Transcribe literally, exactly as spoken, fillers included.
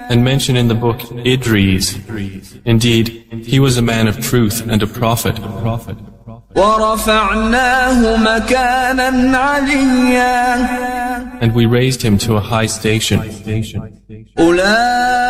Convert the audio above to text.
And mention in the book Idris. Indeed, he was a man of truth and a prophet. وَرَفَعْنَاهُ مَكَانًا عَلِيًّا And we raised him to a high station.